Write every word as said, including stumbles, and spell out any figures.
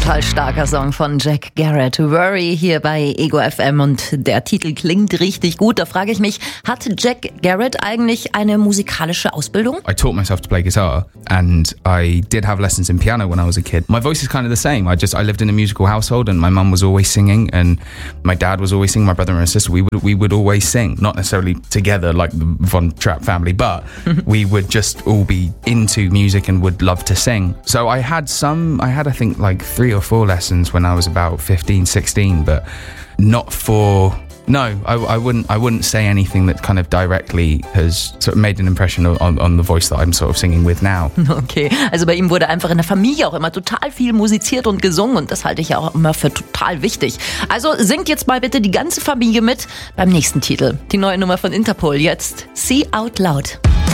Total starker Song von Jack Garratt, Worry, hier bei Ego F M, und der Titel klingt richtig gut. Da frage ich mich, hat Jack Garratt eigentlich eine musikalische Ausbildung? I taught myself to play guitar and I did have lessons in piano when I was a kid. My voice is kind of the same. I just I lived in a musical household and my mum was always singing and my dad was always singing, my brother and my sister, we would we would always sing. Not necessarily together like the Von Trapp family, but we would just all be into music and would love to sing. So I had some, I had I think like three or four lessons when I was about fifteen, sixteen, but not for, no, I, I wouldn't I wouldn't say anything that kind of directly has sort of made an impression on, on the voice that I'm sort of singing with now. Okay, also bei ihm wurde einfach in der Familie auch immer total viel musiziert und gesungen, und das halte ich ja auch immer für total wichtig. Also singt jetzt mal bitte die ganze Familie mit beim nächsten Titel. Die neue Nummer von Interpol jetzt, See Out Loud.